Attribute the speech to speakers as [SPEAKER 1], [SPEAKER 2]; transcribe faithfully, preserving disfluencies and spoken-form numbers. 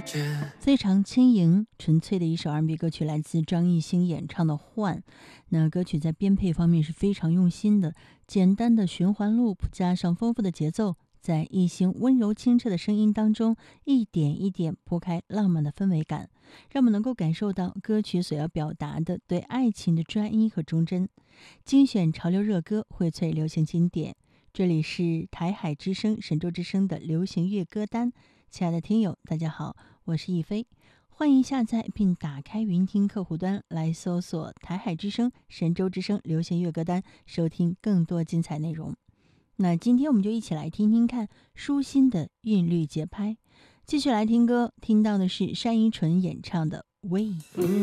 [SPEAKER 1] 非常轻盈纯粹的一首 R and B 歌曲，来自张艺兴演唱的《幻》。那歌曲在编配方面是非常用心的，简单的循环 loop 加上丰富的节奏，在艺兴温柔清澈的声音当中，一点一点铺开浪漫的氛围感，让我们能够感受到歌曲所要表达的对爱情的专一和忠贞。精选潮流热歌，荟萃流行经典。这里是台海之声、神州之声的流行乐歌单。亲爱的听友，大家好，我是亦菲，欢迎下载并打开云听客户端来搜索台海之声、神州之声流行乐歌单，收听更多精彩内容。那今天我们就一起来听听看舒心的韵律节拍。继续来听歌，听到的是单依纯演唱的《喂》。